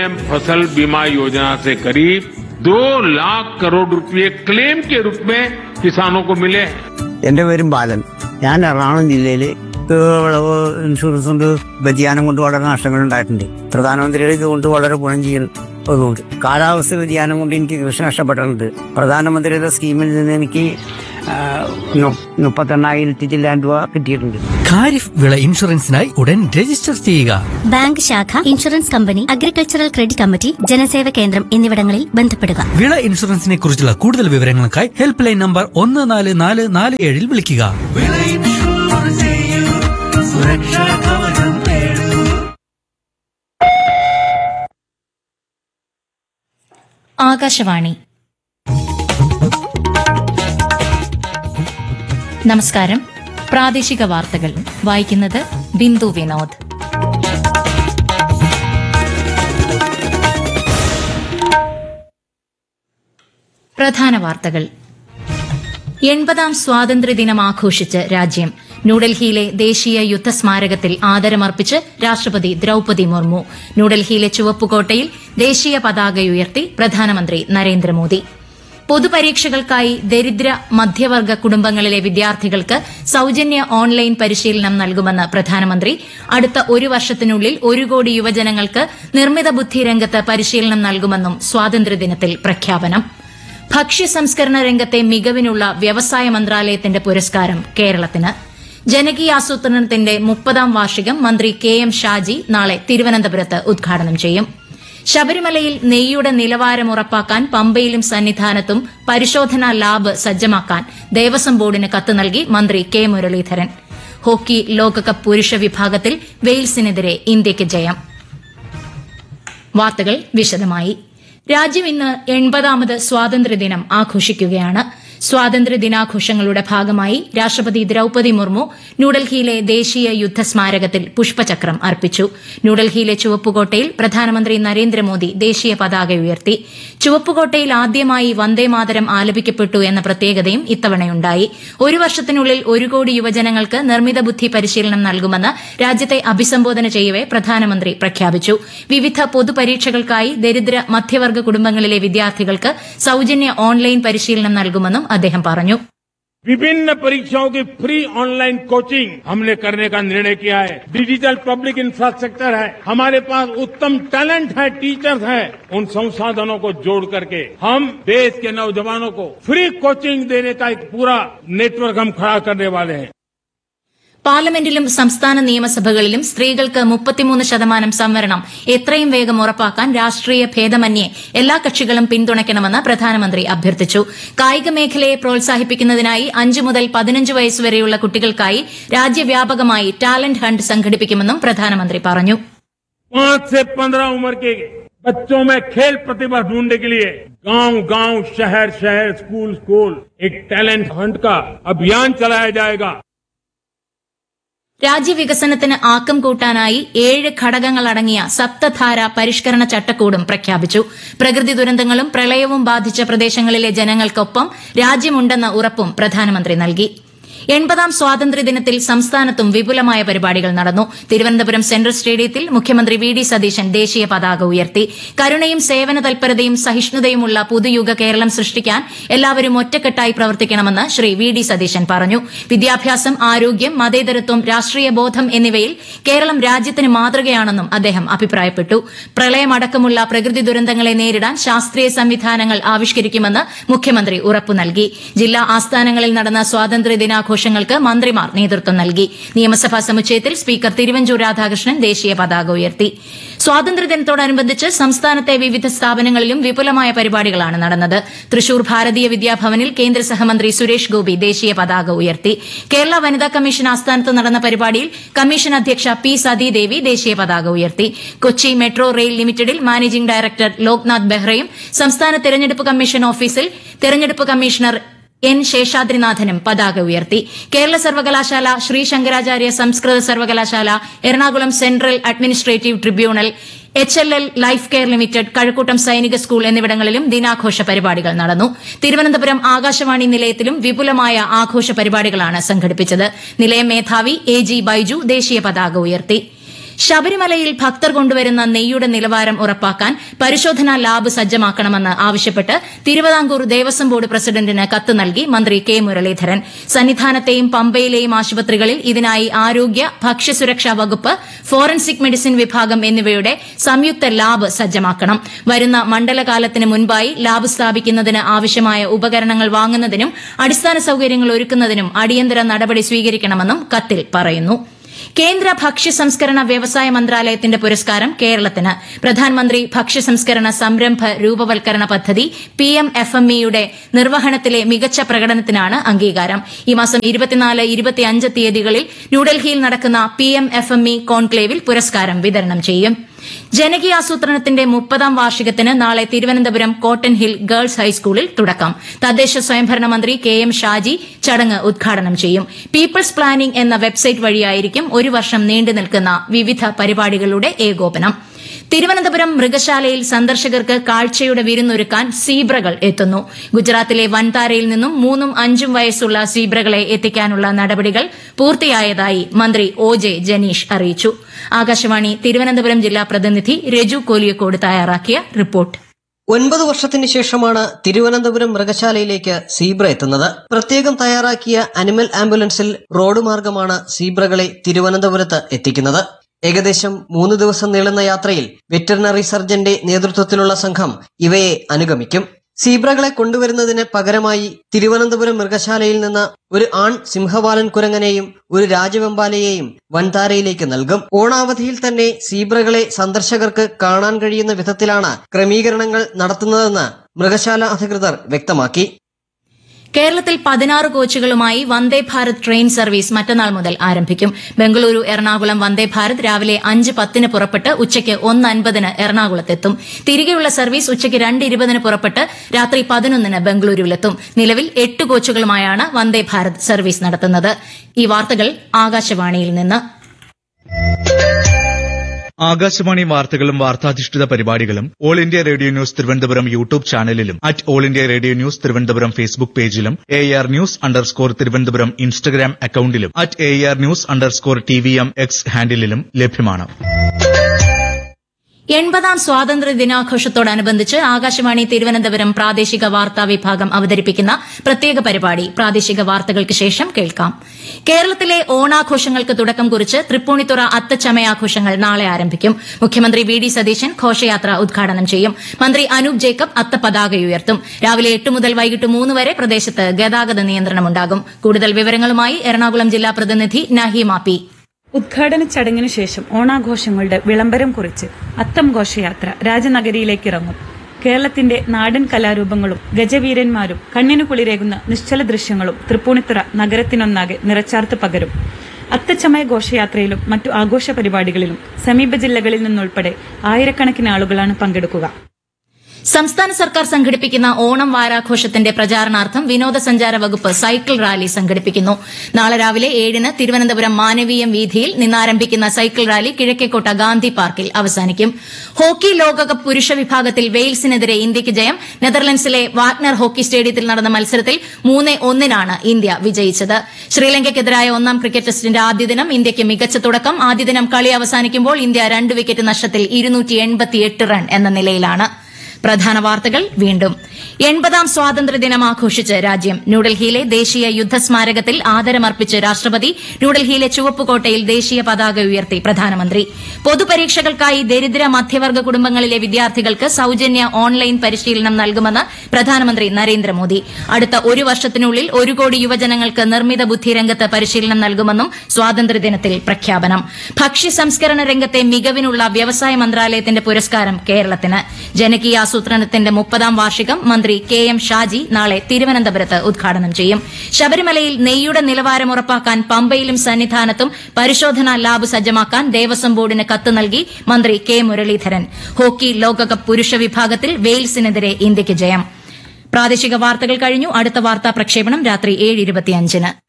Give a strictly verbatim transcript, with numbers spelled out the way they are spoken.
फसल बीमा योजना से करीब दो लाख करोड़ रुपए क्लेम के रूप में किसानों को मिले हैं। എന്റെ പേരും ബാലൻ. ഞാൻ എറണാകുളം ജില്ലയിൽ വിളവ് ഇൻഷുറൻസ് കൊണ്ട് വ്യതിയാനം കൊണ്ട് വളരെ നഷ്ടങ്ങൾ ഉണ്ടായിട്ടുണ്ട്. പ്രധാനമന്ത്രിയുടെ ഇതുകൊണ്ട് വളരെ ഗുണം ചെയ്യുന്നതുകൊണ്ട് കാലാവസ്ഥ വ്യതിയാനം കൊണ്ട് എനിക്ക് കൃഷി നഷ്ടപ്പെട്ടിട്ടുണ്ട്. പ്രധാനമന്ത്രിയുടെ സ്കീമിൽ നിന്ന് എനിക്ക് മുപ്പത്തെണ്ണായിരത്തി ചില്ലാൻ രൂപ കിട്ടിയിട്ടുണ്ട്. ഖാരിഫ് വിള ഇൻഷുറൻസിനായി ഉടൻ രജിസ്റ്റർ ചെയ്യുക. ബാങ്ക് ശാഖ, insurance company, agricultural credit committee, ജനസേവ കേന്ദ്രം എന്നിവിടങ്ങളിൽ ബന്ധപ്പെടുക. വിള ഇൻഷുറൻസിനെ കുറിച്ചുള്ള കൂടുതൽ വിവരങ്ങൾക്കായി ഹെൽപ്പ് ലൈൻ നമ്പർ ഒന്ന് നാല് നാല് നാല് ഏഴിൽ വിളിക്കുക. ആകാശവാണി. നമസ്കാരം. പ്രാദേശിക വാർത്തകൾ വായിക്കുന്നത് ബിന്ദു വിനോദ്. പ്രധാന വാർത്തകൾ. എൺപതാം സ്വാതന്ത്ര്യദിനം ആഘോഷിച്ച് രാജ്യം. ന്യൂഡൽഹിയിലെ ദേശീയ യുദ്ധസ്മാരകത്തിൽ ആദരമർപ്പിച്ച് രാഷ്ട്രപതി ദ്രൌപതി മുർമു. ന്യൂഡൽഹിയിലെ ചുവപ്പുകോട്ടയിൽ ദേശീയ പതാകയുയർത്തി പ്രധാനമന്ത്രി നരേന്ദ്രമോദി. പൊതുപരീക്ഷകൾക്കായി ദരിദ്ര മധ്യവർഗ കുടുംബങ്ങളിലെ വിദ്യാർത്ഥികൾക്ക് സൌജന്യ ഓൺലൈൻ പരിശീലനം നൽകുമെന്ന് പ്രധാനമന്ത്രി. അടുത്ത ഒരു വർഷത്തിനുള്ളിൽ ഒരു കോടി യുവജനങ്ങൾക്ക് നിർമ്മിത ബുദ്ധി രംഗത്ത് പരിശീലനം നൽകുമെന്നും സ്വാതന്ത്ര്യദിനത്തിൽ പ്രഖ്യാപനം. ഭക്ഷ്യ സംസ്കരണ രംഗത്തെ മികവിനുള്ള വ്യവസായ മന്ത്രാലയത്തിന്റെ പുരസ്കാരം കേരളത്തിന്. ജനകീയാസൂത്രണത്തിന്റെ മുപ്പതാം വാർഷികം മന്ത്രി കെ എം ഷാജി നാളെ തിരുവനന്തപുരത്ത് ഉദ്ഘാടനം ചെയ്യും. ശബരിമലയിൽ നെയ്യുടെ നിലവാരം ഉറപ്പാക്കാൻ പമ്പയിലും സന്നിധാനത്തും പരിശോധനാ ലാബ് സജ്ജമാക്കാൻ ദേവസ്വം ബോർഡിന് കത്ത് നൽകി മന്ത്രി കെ മുരളീധരൻ. ഹോക്കി ലോകകപ്പ് പുരുഷ വിഭാഗത്തിൽ വെയിൽസിനെതിരെ ഇന്ത്യയ്ക്ക് ജയം. വാർത്തകൾ വിശദമായി. രാജ്യം ഇന്ന് എൺപതാമത് സ്വാതന്ത്ര്യദിനം ആഘോഷിക്കുകയാണ്. സ്വാതന്ത്ര്യദിനാഘോഷങ്ങളുടെ ഭാഗമായി രാഷ്ട്രപതി ദ്രൌപതി മുർമു ന്യൂഡൽഹിയിലെ ദേശീയ യുദ്ധസ്മാരകത്തിൽ പുഷ്പചക്രം അർപ്പിച്ചു. ന്യൂഡൽഹിയിലെ ചുവപ്പുകോട്ടയിൽ പ്രധാനമന്ത്രി നരേന്ദ്രമോദി ദേശീയ പതാക ഉയർത്തി. ചുവപ്പുകോട്ടയിൽ ആദ്യമായി വന്ദേമാതരം ആലപിക്കപ്പെട്ടു എന്ന പ്രത്യേകതയും ഇത്തവണയുണ്ടായി. ഒരു വർഷത്തിനുള്ളിൽ ഒരു കോടി യുവജനങ്ങൾക്ക് നിർമ്മിത ബുദ്ധി പരിശീലനം നൽകുമെന്ന് രാജ്യത്തെ അഭിസംബോധന ചെയ്യവെ പ്രധാനമന്ത്രി പ്രഖ്യാപിച്ചു. വിവിധ പൊതുപരീക്ഷകൾക്കായി ദരിദ്ര മധ്യവർഗ കുടുംബങ്ങളിലെ വിദ്യാർത്ഥികൾക്ക് സൌജന്യ ഓൺലൈൻ പരിശീലനം നൽകുമെന്നും അദ്ദേഹം പറഞ്ഞു. विभिन्न परीक्षाओं की फ्री ऑनलाइन कोचिंग हमने करने का निर्णय किया है. डिजिटल पब्लिक इंफ्रास्ट्रक्चर है, हमारे पास उत्तम टैलेंट है, टीचर्स है. उन संसाधनों को जोड़ करके हम देश के नौजवानों को फ्री कोचिंग देने का एक पूरा नेटवर्क हम खड़ा करने वाले हैं. പാർലമെന്റിലും സംസ്ഥാന നിയമസഭകളിലും സ്ത്രീകൾക്ക് മുപ്പത്തിമൂന്ന് ശതമാനം സംവരണം എത്രയും വേഗം ഉറപ്പാക്കാൻ രാഷ്ട്രീയ ഭേദമന്യേ എല്ലാ കക്ഷികളും പിന്തുണയ്ക്കണമെന്ന് പ്രധാനമന്ത്രി അഭ്യർത്ഥിച്ചു. കായിക മേഖലയെ പ്രോത്സാഹിപ്പിക്കുന്നതിനായി അഞ്ചു മുതൽ പതിനഞ്ച് വയസ്സുവരെയുള്ള കുട്ടികൾക്കായി രാജ്യവ്യാപകമായി ടാലന്റ് ഹണ്ട് സംഘടിപ്പിക്കുമെന്നും പ്രധാനമന്ത്രി പറഞ്ഞു. पांच से पंद्रह उम्र के बच्चों में खेल प्रतिभा ढूंढने के लिए गांव गांव, शहर शहर, स्कूल स्कूल एक टैलेंट हंट का अभियान चलाया जाएगा. രാജ്യവികസനത്തിന് ആക്കം കൂട്ടാനായി ഏഴ് ഘടകങ്ങളടങ്ങിയ സപ്തധാര പരിഷ്കരണ ചട്ടക്കൂടും പ്രഖ്യാപിച്ചു. പ്രകൃതി ദുരന്തങ്ങളും പ്രളയവും ബാധിച്ച പ്രദേശങ്ങളിലെ ജനങ്ങൾക്കൊപ്പം രാജ്യമുണ്ടെന്ന ഉറപ്പും പ്രധാനമന്ത്രി നൽകി. എൺപതാം സ്വാതന്ത്ര്യദിനത്തിൽ സംസ്ഥാനത്തും വിപുലമായ പരിപാടികൾ നടന്നു. തിരുവനന്തപുരം സെൻട്രൽ സ്റ്റേഡിയത്തിൽ മുഖ്യമന്ത്രി വി ഡി സതീശൻ ദേശീയ പതാക ഉയർത്തി. കരുണയും സേവന തൽപരതയും സഹിഷ്ണുതയുമുള്ള പുതുയുഗ കേരളം സൃഷ്ടിക്കാൻ എല്ലാവരും ഒറ്റക്കെട്ടായി പ്രവർത്തിക്കണമെന്ന് ശ്രീ വി ഡി സതീശൻ പറഞ്ഞു. വിദ്യാഭ്യാസം, ആരോഗ്യം, മതേതരത്വം, രാഷ്ട്രീയ ബോധം എന്നിവയിൽ കേരളം രാജ്യത്തിന് മാതൃകയാണെന്നും അദ്ദേഹം അഭിപ്രായപ്പെട്ടു. പ്രളയമടക്കമുള്ള പ്രകൃതി ദുരന്തങ്ങളെ നേരിടാൻ ശാസ്ത്രീയ സംവിധാനങ്ങൾ ആവിഷ്കരിക്കുമെന്ന് മുഖ്യമന്ത്രി ഉറപ്പു നൽകി. ജില്ലാ ആസ്ഥാനങ്ങളിൽ നടന്ന സ്വാതന്ത്ര്യദിനാഘോഷം ഘോഷങ്ങൾക്ക് മന്ത്രിമാർ നേതൃത്വം നൽകി. നിയമസഭാ സമുച്ചയത്തിൽ സ്പീക്കർ തിരുവഞ്ചൂർ രാധാകൃഷ്ണൻ ദേശീയ പതാക ഉയർത്തി. സ്വാതന്ത്ര്യദിനത്തോടനുബന്ധിച്ച് സംസ്ഥാനത്തെ വിവിധ സ്ഥാപനങ്ങളിലും വിപുലമായ പരിപാടികളാണ് നടന്നത്. തൃശൂർ ഭാരതീയ വിദ്യാഭവനിൽ കേന്ദ്ര സഹമന്ത്രി സുരേഷ് ഗോപി ദേശീയ പതാക ഉയർത്തി. കേരള വനിതാ കമ്മീഷൻ ആസ്ഥാനത്ത് നടന്ന പരിപാടിയിൽ കമ്മീഷൻ അധ്യക്ഷ പി സതീദേവി ദേശീയ പതാക ഉയർത്തി. കൊച്ചി മെട്രോ റെയിൽ ലിമിറ്റഡിൽ മാനേജിംഗ് ഡയറക്ടർ ലോക്നാഥ് ബെഹ്റയും സംസ്ഥാന തെരഞ്ഞെടുപ്പ് കമ്മീഷൻ ഓഫീസിൽ തെരഞ്ഞെടുപ്പ് കമ്മീഷണർ എൻ ശേഷാദ്രിനാഥനും പതാക ഉയർത്തി. കേരള സർവകലാശാല, ശ്രീ ശങ്കരാചാര്യ സംസ്കൃത സർവകലാശാല, Ernakulam central administrative tribunal, H L L life care limited, Kazhakkoottam സൈനിക സ്കൂൾ എന്നിവിടങ്ങളിലും ദിനാഘോഷ പരിപാടികൾ നടന്നു. തിരുവനന്തപുരം ആകാശവാണി നിലയത്തിലും വിപുലമായ ആഘോഷ പരിപാടികളാണ് സംഘടിപ്പിച്ചത്. നിലയം മേധാവി എ ജി ബൈജു ദേശീയ പതാക ഉയർത്തി. ശബരിമലയിൽ ഭക്തർ കൊണ്ടുവരുന്ന നെയ്യുടെ നിലവാരം ഉറപ്പാക്കാൻ പരിശോധനാ ലാബ് സജ്ജമാക്കണമെന്ന് ആവശ്യപ്പെട്ട് തിരുവിതാംകൂർ ദേവസ്വം ബോർഡ് പ്രസിഡന്റിന് കത്ത് നൽകി മന്ത്രി കെ മുരളീധരൻ. സന്നിധാനത്തെയും പമ്പയിലെയും ആശുപത്രികളിൽ ഇതിനായി ആരോഗ്യ ഭക്ഷ്യസുരക്ഷാ വകുപ്പ്, ഫോറൻസിക് മെഡിസിൻ വിഭാഗം എന്നിവയുടെ സംയുക്ത ലാബ് സജ്ജമാക്കണം. വരുന്ന മണ്ഡലകാലത്തിന് മുൻപായി ലാബ് സ്ഥാപിക്കുന്നതിന് ആവശ്യമായ ഉപകരണങ്ങൾ വാങ്ങുന്നതിനും അടിസ്ഥാന സൌകര്യങ്ങൾ ഒരുക്കുന്നതിനും അടിയന്തര നടപടി സ്വീകരിക്കണമെന്നും കത്തിൽ പറയുന്നു. കേന്ദ്ര ഭക്ഷ്യ സംസ്കരണ വ്യവസായ മന്ത്രാലയത്തിന്റെ പുരസ്കാരം കേരളത്തിന്. പ്രധാനമന്ത്രി ഭക്ഷ്യ സംസ്കരണ സംരംഭ രൂപവൽക്കരണ പദ്ധതി പി എം എഫ് എം ഇയുടെ നിർവഹണത്തിലെ മികച്ച പ്രകടനത്തിനാണ് അംഗീകാരം. ഈ മാസം ഇരുപത്തിനാല് ഇരുപത്തിയഞ്ച് തീയതികളിൽ ന്യൂഡൽഹിയിൽ നടക്കുന്ന P M F M E കോൺക്ലേവിൽ പുരസ്കാരം വിതരണം ചെയ്യും. ജനകീയാസൂത്രണത്തിന്റെ മുപ്പതാം വാർഷികത്തിന് നാളെ തിരുവനന്തപുരം കോട്ടൺ ഹിൽ ഗേൾസ് ഹൈസ്കൂളിൽ തുടക്കം. തദ്ദേശ സ്വയംഭരണ മന്ത്രി കെ എം ഷാജി ചടങ്ങ് ഉദ്ഘാടനം ചെയ്യും. പീപ്പിൾസ് പ്ലാനിംഗ് എന്ന വെബ്സൈറ്റ് വഴിയായിരിക്കും ഒരു വർഷം നീണ്ടു നിൽക്കുന്ന വിവിധ പരിപാടികളുടെ ഏകോപനം. തിരുവനന്തപുരം മൃഗശാലയിൽ സന്ദർശകർക്ക് കാഴ്ചയുടെ വിരുന്നൊരുക്കാൻ സീബ്രകൾ എത്തുന്നു. ഗുജറാത്തിലെ വൻതാരയിൽ നിന്നും മൂന്നും അഞ്ചും വയസ്സുള്ള സീബ്രകളെ എത്തിക്കാനുള്ള നടപടികൾ പൂർത്തിയായതായി മന്ത്രി ഒ ജെ ജനീഷ് അറിയിച്ചു. ആകാശവാണി തിരുവനന്തപുരം ജില്ലാ പ്രതിനിധി രജു കോലിയക്കോട് തയ്യാറാക്കിയ റിപ്പോർട്ട്. ഒൻപത് വർഷത്തിന് ശേഷമാണ് തിരുവനന്തപുരം മൃഗശാലയിലേക്ക് സീബ്ര എത്തുന്നത്. പ്രത്യേകം തയ്യാറാക്കിയ അനിമൽ ആംബുലൻസിൽ റോഡ് മാർഗമാണ് സീബ്രകളെ തിരുവനന്തപുരത്ത് എത്തിക്കുന്നത്. ഏകദേശം മൂന്ന് ദിവസം നീളുന്ന യാത്രയിൽ വെറ്ററിനറി സർജന്റെ നേതൃത്വത്തിലുള്ള സംഘം ഇവയെ അനുഗമിക്കും. സീബ്രകളെ കൊണ്ടുവരുന്നതിന് പകരമായി തിരുവനന്തപുരം മൃഗശാലയിൽ നിന്ന് ഒരു ആൺ സിംഹവാലൻ കുരങ്ങനെയും ഒരു രാജവെമ്പാലയെയും വൻതാരയിലേക്ക് നൽകും. ഓണാവധിയിൽ തന്നെ സീബ്രകളെ സന്ദർശകർക്ക് കാണാൻ കഴിയുന്ന വിധത്തിലാണ് ക്രമീകരണങ്ങൾ നടത്തുന്നതെന്ന് മൃഗശാല അധികൃതർ വ്യക്തമാക്കി. കേരളത്തിൽ പതിനാറ് കോച്ചുകളുമായി വന്ദേ ഭാരത് ട്രെയിൻ സർവീസ് മറ്റന്നാൾ മുതൽ ആരംഭിക്കും. ബംഗളൂരു എറണാകുളം വന്ദേ ഭാരത് രാവിലെ അഞ്ച് പത്തിന് പുറപ്പെട്ട് ഉച്ചയ്ക്ക് ഒന്ന് അൻപതിന് എറണാകുളത്തെത്തും. തിരികെയുള്ള സർവീസ് ഉച്ചയ്ക്ക് രണ്ട് ഇരുപതിന് പുറപ്പെട്ട് രാത്രി പതിനൊന്നിന് ബംഗളൂരുവിലെത്തും. നിലവിൽ എട്ട് കോച്ചുകളുമായാണ് വന്ദേ ഭാരത് സർവീസ് നടത്തുന്നത്. ഈ വാർത്തകൾ ആകാശവാണിയിൽ നിന്ന്. ആകാശവാണി വാർത്തകളും വാർത്താധിഷ്ഠിത പരിപാടികളും all India radio news Thiruvananthapuram YouTube ചാനലിലും at all India radio news Thiruvananthapuram Facebook പേജിലും A R news underscore Thiruvananthapuram Instagram അക്കൌണ്ടിലും at A R news underscore T V M X ഹാൻഡിലും ലഭ്യമാണ്. എൺപതാം സ്വാതന്ത്ര്യ ദിനാഘോഷത്തോടനുബന്ധിച്ച് ആകാശവാണി തിരുവനന്തപുരം പ്രാദേശിക വാർത്താ വിഭാഗം അവതരിപ്പിക്കുന്ന പ്രത്യേക പരിപാടി പ്രാദേശിക വാർത്തകൾക്ക് ശേഷം കേൾക്കാം. കേരളത്തിലെ ഓണാഘോഷങ്ങൾക്ക് തുടക്കം കുറിച്ച് തൃപ്പൂണിത്തുറ അത്തച്ചമയാഘോഷങ്ങൾ നാളെ ആരംഭിക്കും. മുഖ്യമന്ത്രി വി ഡി സതീശൻ ഘോഷയാത്ര ഉദ്ഘാടനം ചെയ്യും. മന്ത്രി അനൂപ് ജേക്കബ് അത്തപതാകയുയർത്തും. രാവിലെ എട്ട് മുതൽ വൈകിട്ട് മൂന്ന് വരെ പ്രദേശത്ത് ഗതാഗത നിയന്ത്രണമുണ്ടാകും. കൂടുതൽ വിവരങ്ങളുമായി എറണാകുളം ജില്ലാ പ്രതിനിധി നഹീമ പി. ഉദ്ഘാടന ചടങ്ങിനു ശേഷം ഓണാഘോഷങ്ങളുടെ വിളംബരം കുറിച്ച് അത്തം ഘോഷയാത്ര രാജനഗരിയിലേക്ക് ഇറങ്ങും. കേരളത്തിന്റെ നാടൻ കലാരൂപങ്ങളും ഗജവീരന്മാരും കണ്ണിനു കുളിരേകുന്ന നിശ്ചല ദൃശ്യങ്ങളും തൃപ്പൂണിത്തുറ നഗരത്തിനൊന്നാകെ നിറച്ചാർത്ത് പകരും. അത്തച്ചമയ ഘോഷയാത്രയിലും മറ്റു ആഘോഷ പരിപാടികളിലും സമീപ ജില്ലകളിൽ നിന്നുൾപ്പെടെ ആയിരക്കണക്കിന് ആളുകളാണ് പങ്കെടുക്കുക. സംസ്ഥാന സർക്കാർ സംഘടിപ്പിക്കുന്ന ഓണം വാരാഘോഷത്തിന്റെ പ്രചാരണാർത്ഥം വിനോദസഞ്ചാര വകുപ്പ് സൈക്കിൾ റാലി സംഘടിപ്പിക്കുന്നു. നാളെ രാവിലെ ഏഴിന് തിരുവനന്തപുരം മാനവീയം വീഥിയിൽ നിന്നാരംഭിക്കുന്ന സൈക്കിൾ റാലി കിഴക്കേക്കോട്ട ഗാന്ധി പാർക്കിൽ അവസാനിക്കും. ഹോക്കി ലോകകപ്പ് പുരുഷ വിഭാഗത്തിൽ വെയിൽസിനെതിരെ ഇന്ത്യയ്ക്ക് ജയം. നെതർലൻഡ്സിലെ വാഗ്നർ ഹോക്കി സ്റ്റേഡിയത്തിൽ നടന്ന മത്സരത്തിൽ മൂന്ന് ഒന്നിനാണ് ഇന്ത്യ വിജയിച്ചത്. ശ്രീലങ്കയ്ക്കെതിരായ ഒന്നാം ക്രിക്കറ്റ് ടെസ്റ്റിന്റെ ആദ്യ ദിനം ഇന്ത്യയ്ക്ക് മികച്ച തുടക്കം. ആദ്യ ദിനം കളി അവസാനിക്കുമ്പോൾ ഇന്ത്യ രണ്ട് വിക്കറ്റ് നഷ്ടത്തിൽ ഇരുന്നൂറ്റി എൺപത്തിയെട്ട് റൺ എന്ന നിലയിലാണ്. പ്രധാന വാർത്തകൾ വീണ്ടും. എൺപതാം സ്വാതന്ത്ര്യദിനം ആഘോഷിച്ച് രാജ്യം. ന്യൂഡൽഹിയിലെ ദേശീയ യുദ്ധസ്മാരകത്തിൽ ആദരമർപ്പിച്ച് രാഷ്ട്രപതി. ന്യൂഡൽഹിയിലെ ചുവപ്പുകോട്ടയിൽ ദേശീയ പതാക ഉയർത്തി പ്രധാനമന്ത്രി. പൊതുപരീക്ഷകൾക്കായി ദരിദ്ര മധ്യവർഗ കുടുംബങ്ങളിലെ വിദ്യാർത്ഥികൾക്ക് സൌജന്യ ഓൺലൈൻ പരിശീലനം നൽകുമെന്ന് പ്രധാനമന്ത്രി നരേന്ദ്രമോദി. അടുത്ത ഒരു വർഷത്തിനുള്ളിൽ ഒരു കോടി യുവജനങ്ങൾക്ക് നിർമ്മിത ബുദ്ധി രംഗത്ത് പരിശീലനം നൽകുമെന്നും സ്വാതന്ത്ര്യദിനത്തിൽ പ്രഖ്യാപനം. ഭക്ഷ്യ സംസ്കരണ രംഗത്തെ മികവിനുള്ള വ്യവസായ മന്ത്രാലയത്തിന്റെ പുരസ്കാരം കേരളത്തിന്. ജനകീയ ആസൂത്രണത്തിന്റെ മുപ്പതാം വാർഷികം മന്ത്രി കെ എം ഷാജി നാളെ തിരുവനന്തപുരത്ത് ഉദ്ഘാടനം ചെയ്യും. ശബരിമലയിൽ നെയ്യുടെ നിലവാരം ഉറപ്പാക്കാൻ പമ്പയിലും സന്നിധാനത്തും പരിശോധനാ ലാബ് സജ്ജമാക്കാൻ ദേവസ്വം ബോർഡിന് കത്ത് നൽകി മന്ത്രി കെ മുരളീധരൻ. ഹോക്കി ലോകകപ്പ് പുരുഷ വിഭാഗത്തിൽ വെയിൽസിനെതിരെ ഇന്ത്യയ്ക്ക് ജയം. പ്രാദേശിക വാർത്തകൾ കഴിഞ്ഞു. അടുത്ത വാർത്താ പ്രക്ഷേപണം രാത്രി ഏഴ് ഇരുപത്തിയഞ്ചിന്.